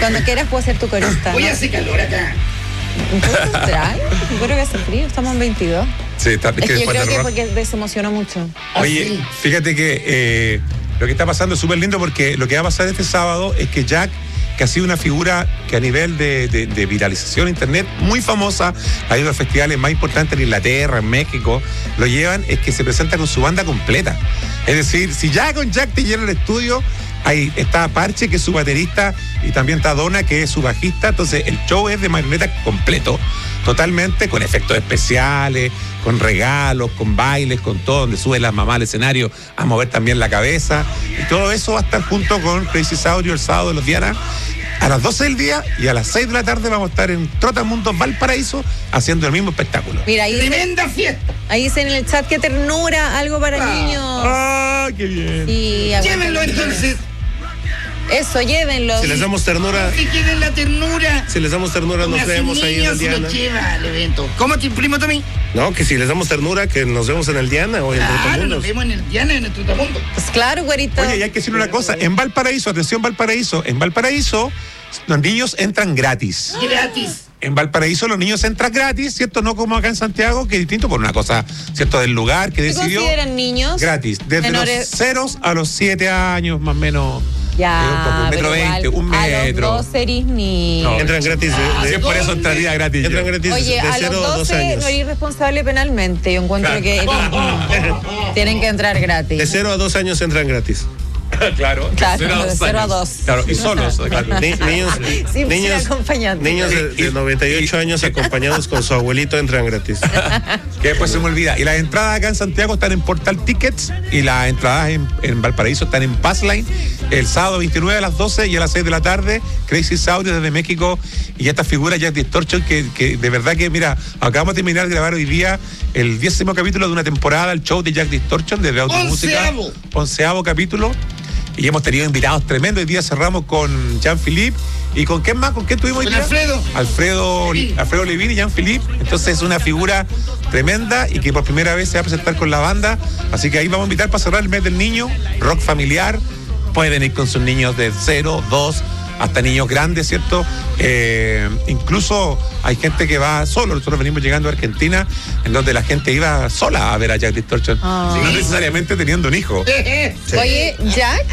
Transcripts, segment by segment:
Cuando quieras puedo ser tu corista. Hoy hace calor acá. ¿Un poco austral? Yo creo que hace frío, estamos en 22. Sí, está, Es que yo creo que porque se emocionó mucho. Oye, fíjate que lo que está pasando es súper lindo porque lo que va a pasar este sábado es que Jack, que ha sido una figura que a nivel de viralización en internet muy famosa, ha ido a festivales más importantes en Inglaterra, en México, lo llevan, es que se presenta con su banda completa. Es decir, si ya con Jack te llena el estudio, ahí está Parche, que es su baterista, y también está Donna, que es su bajista. Entonces el show es de marioneta completo, totalmente, con efectos especiales, con regalos, con bailes, con todo, donde sube la mamá al escenario a mover también la cabeza. Y todo eso va a estar junto con Crazy Saurio el sábado de los Diana a las 12 del día, y a las 6 de la tarde vamos a estar en Trotamundos Valparaíso haciendo el mismo espectáculo. Mira, ahí ¡Tremenda fiesta! Ahí dicen en el chat, qué ternura, algo para niños. ¡Ah, qué bien! Sí, Llévenlo entonces. Eso, llévenlo. Si les damos ternura, Si quieren la ternura. si les damos ternura, nos vemos ahí en el Se lo Diana. lleva al evento. ¿Cómo te primo Tommy? No, que si les damos ternura, que nos vemos en el Diana o en Claro, nos Trotamundos. vemos en el Diana, en el Trotamundo. Pues claro, güerito. Oye, y hay que decir una cosa, en Valparaíso, atención Valparaíso, en Valparaíso los niños entran gratis. Gratis. En Valparaíso los niños entran gratis, ¿cierto? No como acá en Santiago, que es distinto por una cosa, ¿cierto? Del lugar que ¿Qué decidió. consideran niños? Gratis, desde menores? los 0 a los 7 años, más o menos. Ya, un metro pero 20, igual, un metro. A los 2 eres niños. No, Entran gratis Sí, por eso entraría gratis. entran yo. gratis Oye, de a 0 los a 2 12 años. no eres responsable penalmente. Yo encuentro que tienen que entrar De gratis. 0 a 2 años entran gratis. Claro, Claro, de 0 a años. 2. Claro, y solos. Claro. Niños acompañante. niños de 98 años acompañados con su abuelito entran gratis. Que después se me olvida. Y las entradas acá en Santiago están en Portal Tickets, y las entradas en Valparaíso están en Passline. El sábado 29 a las 12 y a las 6 de la tarde, Crazy Saurio desde México, y esta figura Jack Distortion, que de verdad que, mira, acabamos de terminar de grabar hoy día el 10º capítulo de una temporada, el show de Jack Distortion desde Automúsica. 11º capítulo. Y hemos tenido invitados tremendos. Hoy día cerramos con Jean-Philippe. ¿Y con quién más? ¿Con quién tuvimos hoy Con día? Alfredo Levin y Jean-Philippe. Entonces es una figura tremenda y que por primera vez se va a presentar con la banda. Así que ahí vamos a invitar para cerrar el mes del niño. Rock familiar. Pueden ir con sus niños de 0, 2, hasta niños grandes, ¿cierto? Incluso hay gente que va solo. Nosotros venimos llegando a Argentina, en donde la gente iba sola a ver a Jack Distortion. No necesariamente teniendo un hijo. Oye, Jack,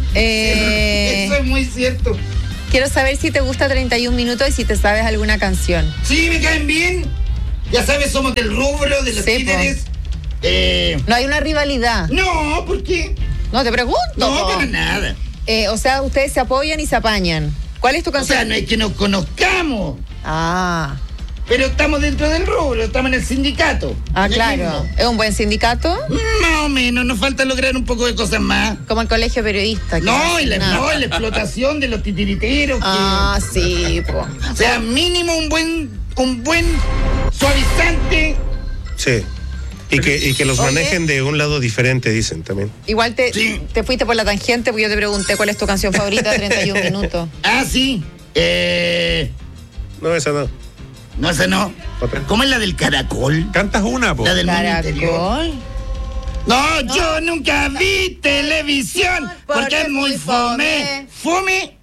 Eso es muy cierto. quiero saber si te gusta 31 minutos y si te sabes alguna canción. Sí, me caen bien. Ya sabes, somos del rubro, de los Sí, títeres. No hay una rivalidad. No, ¿por qué? No, te pregunto. No, para nada. O sea, ustedes se apoyan y se apañan. ¿Cuál es tu O canción? sea, no es que nos conozcamos, Ah, pero estamos dentro del rubro, estamos en el sindicato. En el claro. mismo. ¿Es un buen sindicato? Más o menos, nos falta lograr un poco de cosas más. Como el colegio periodista. que No, y la, nada. no, la explotación de los titiriteros. Ah, sí, po. O sea, mínimo un buen suavizante. Sí. Y que los Oye. manejen de un lado diferente, dicen también. Igual Sí. te fuiste por la tangente porque yo te pregunté cuál es tu canción favorita de 31 minutos. Ah, sí. No, esa no. No, esa no. Otra. ¿Cómo es la del caracol? ¿Cantas una, po? La del mundo interior. Caracol. No, yo nunca vi televisión porque es muy fome. ¿Fome?